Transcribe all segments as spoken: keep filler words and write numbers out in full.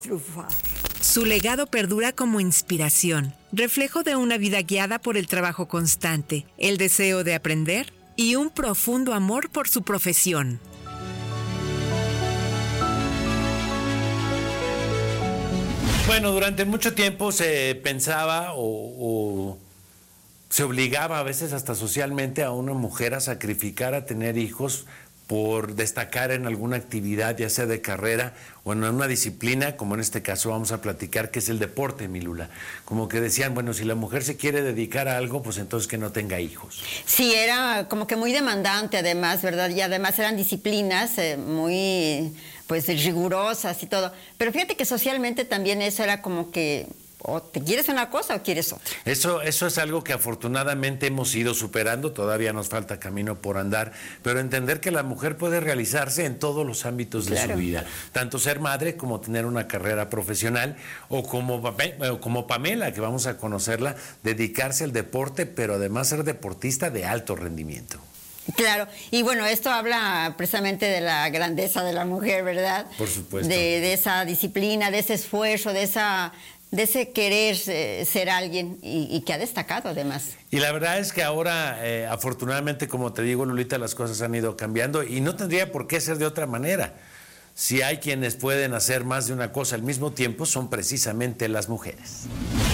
Su legado perdura como inspiración, reflejo de una vida guiada por el trabajo constante, el deseo de aprender y un profundo amor por su profesión. Bueno, durante mucho tiempo se pensaba o, o se obligaba a veces hasta socialmente a una mujer a sacrificar a tener hijos por destacar en alguna actividad, ya sea de carrera o en una disciplina, como en este caso vamos a platicar, que es el deporte, mi Lula. Como que decían, bueno, si la mujer se quiere dedicar a algo, pues entonces que no tenga hijos. Sí, era como que muy demandante además, ¿verdad? Y además eran disciplinas eh, muy, pues, rigurosas y todo. Pero fíjate que socialmente también eso era como que o te quieres una cosa o quieres otra. Eso, eso es algo que afortunadamente hemos ido superando, todavía nos falta camino por andar, pero entender que la mujer puede realizarse en todos los ámbitos de claro. su vida, tanto ser madre como tener una carrera profesional, o como, o como Pamela, que vamos a conocerla, dedicarse al deporte, pero además ser deportista de alto rendimiento. Claro, y bueno, esto habla precisamente de la grandeza de la mujer, ¿verdad? Por supuesto. De, de esa disciplina, de ese esfuerzo, de esa... de ese querer eh, ser alguien y, y que ha destacado además. Y la verdad es que ahora, eh, afortunadamente, como te digo, Lulita, las cosas han ido cambiando y no tendría por qué ser de otra manera. Si hay quienes pueden hacer más de una cosa al mismo tiempo, son precisamente las mujeres.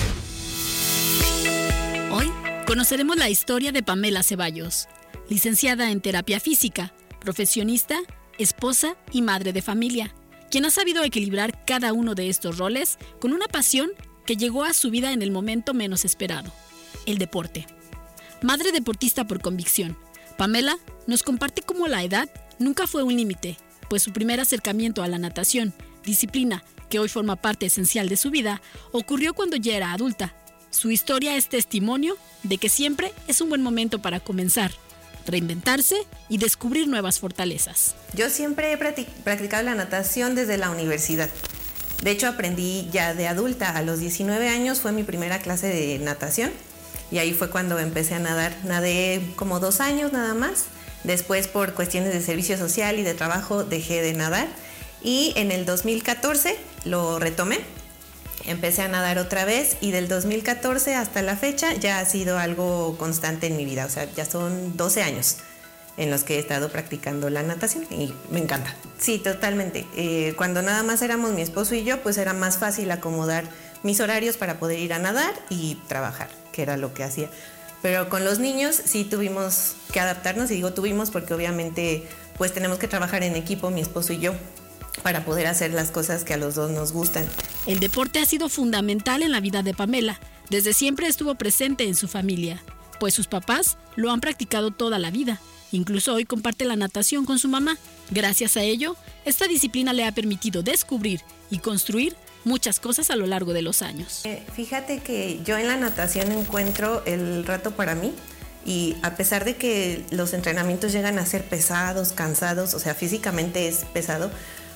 Hoy conoceremos la historia de Pamela Ceballos, licenciada en terapia física, profesionista, esposa y madre de familia, quien ha sabido equilibrar cada uno de estos roles con una pasión que llegó a su vida en el momento menos esperado, el deporte. Madre deportista por convicción, Pamela nos comparte cómo la edad nunca fue un límite, pues su primer acercamiento a la natación, disciplina que hoy forma parte esencial de su vida, ocurrió cuando ya era adulta. Su historia es testimonio de que siempre es un buen momento para comenzar, reinventarse y descubrir nuevas fortalezas. Yo siempre he practicado la natación desde la universidad. De hecho, aprendí ya de adulta. A los diecinueve años fue mi primera clase de natación y ahí fue cuando empecé a nadar. Nadé como dos años nada más. Después, por cuestiones de servicio social y de trabajo, dejé de nadar y en el dos mil catorce lo retomé. Empecé a nadar otra vez y del dos mil catorce hasta la fecha ya ha sido algo constante en mi vida. O sea, ya son doce años en los que he estado practicando la natación y me encanta. Sí, totalmente. Eh, cuando nada más éramos mi esposo y yo, pues era más fácil acomodar mis horarios para poder ir a nadar y trabajar, que era lo que hacía. Pero con los niños sí tuvimos que adaptarnos, y digo tuvimos porque obviamente pues tenemos que trabajar en equipo, mi esposo y yo, para poder hacer las cosas que a los dos nos gustan. El deporte ha sido fundamental en la vida de Pamela. Desde siempre estuvo presente en su familia, pues sus papás lo han practicado toda la vida. Incluso hoy comparte la natación con su mamá. Gracias a ello, esta disciplina le ha permitido descubrir y construir muchas cosas a lo largo de los años. Eh, fíjate que yo en la natación encuentro el rato para mí. Y a pesar de que los entrenamientos llegan a ser pesados, cansados, o sea, físicamente es pesado,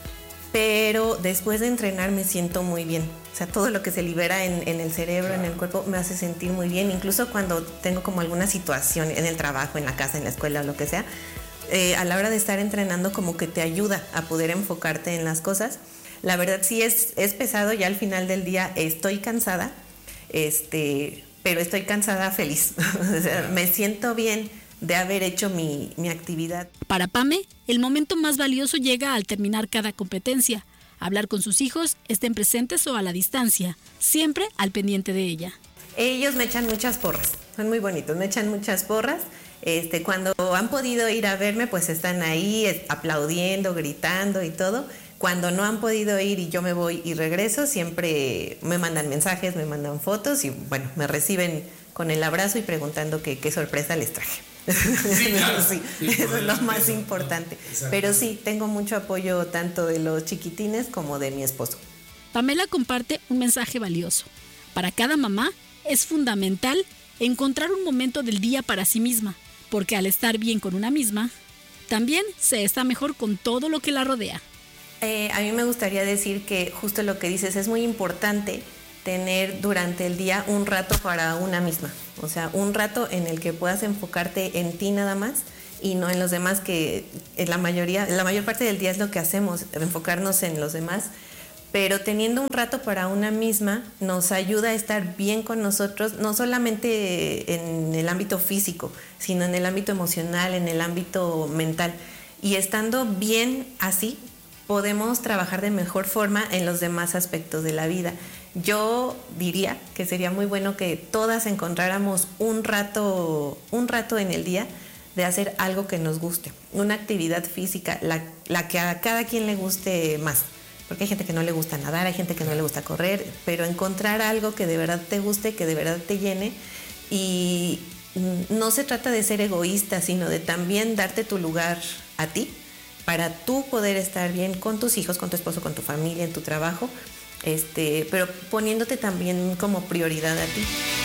pero después de entrenar me siento muy bien. O sea, todo lo que se libera en, en el cerebro, claro, en el cuerpo, me hace sentir muy bien. Incluso cuando tengo como alguna situación en el trabajo, en la casa, en la escuela, lo que sea, eh, a la hora de estar entrenando como que te ayuda a poder enfocarte en las cosas. La verdad sí es, es pesado, ya al final del día estoy cansada, este, pero estoy cansada feliz. O sea, me siento bien de haber hecho mi, mi actividad. Para Pame, el momento más valioso llega al terminar cada competencia. Hablar con sus hijos, estén presentes o a la distancia, siempre al pendiente de ella. Ellos me echan muchas porras, son muy bonitos, me echan muchas porras. Este, cuando han podido ir a verme, pues están ahí aplaudiendo, gritando y todo. Cuando no han podido ir y yo me voy y regreso, siempre me mandan mensajes, me mandan fotos y bueno, me reciben con el abrazo y preguntando que, qué sorpresa les traje. Sí, claro. Sí, sí, eso es lo más importante. Pero sí, tengo mucho apoyo tanto de los chiquitines como de mi esposo. Pamela comparte un mensaje valioso. Para cada mamá es fundamental encontrar un momento del día para sí misma, porque al estar bien con una misma, también se está mejor con todo lo que la rodea. Eh, a mí me gustaría decir que justo lo que dices es muy importante tener durante el día un rato para una misma, o sea, un rato en el que puedas enfocarte en ti nada más y no en los demás, que en la mayoría, la mayor parte del día es lo que hacemos, enfocarnos en los demás, pero teniendo un rato para una misma nos ayuda a estar bien con nosotros, no solamente en el ámbito físico, sino en el ámbito emocional, en el ámbito mental. Y estando bien así, podemos trabajar de mejor forma en los demás aspectos de la vida. Yo diría que sería muy bueno que todas encontráramos un rato, un rato en el día de hacer algo que nos guste, una actividad física, la, la que a cada quien le guste más. Porque hay gente que no le gusta nadar, hay gente que no le gusta correr, pero encontrar algo que de verdad te guste, que de verdad te llene. Y no se trata de ser egoísta, sino de también darte tu lugar a ti, para tú poder estar bien con tus hijos, con tu esposo, con tu familia, en tu trabajo, este, pero poniéndote también como prioridad a ti.